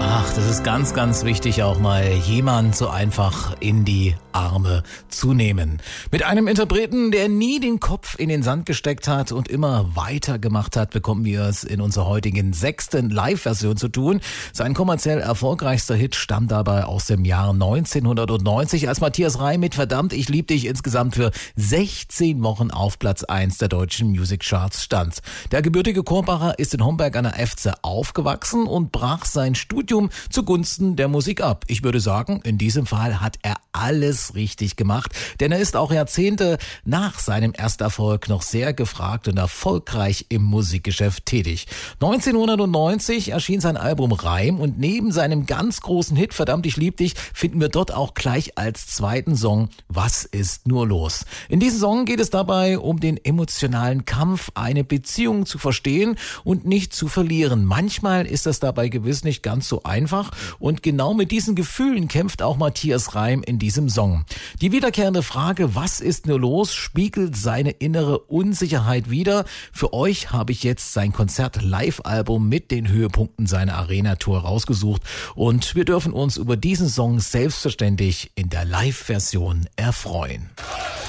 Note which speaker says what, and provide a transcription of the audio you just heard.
Speaker 1: Ach, das ist ganz, ganz wichtig, auch mal jemand so einfach in die Arme zu nehmen. Mit einem Interpreten, der nie den Kopf in den Sand gesteckt hat und immer weitergemacht hat, bekommen wir es in unserer heutigen 6. Live-Version zu tun. Sein kommerziell erfolgreichster Hit stammt dabei aus dem Jahr 1990, als Matthias Reim mit Verdammt, ich lieb dich insgesamt für 16 Wochen auf Platz 1 der deutschen Music Charts stand. Der gebürtige Korbacher ist in Homberg an der Efze aufgewachsen und brach sein Studium zugunsten der Musik ab. Ich würde sagen, in diesem Fall hat er alles richtig gemacht, denn er ist auch Jahrzehnte nach seinem Ersterfolg noch sehr gefragt und erfolgreich im Musikgeschäft tätig. 1990 erschien sein Album Reim und neben seinem ganz großen Hit Verdammt, ich lieb dich finden wir dort auch gleich als zweiten Song Was ist nur los? In diesem Song geht es dabei um den emotionalen Kampf, eine Beziehung zu verstehen und nicht zu verlieren. Manchmal ist das dabei gewiss nicht ganz so einfach und genau mit diesen Gefühlen kämpft auch Matthias Reim in diesem Song. Die wiederkehrende Frage, was ist nur los, spiegelt seine innere Unsicherheit wider. Für euch habe ich jetzt sein Konzert-Live-Album mit den Höhepunkten seiner Arena-Tour rausgesucht und wir dürfen uns über diesen Song selbstverständlich in der Live-Version erfreuen.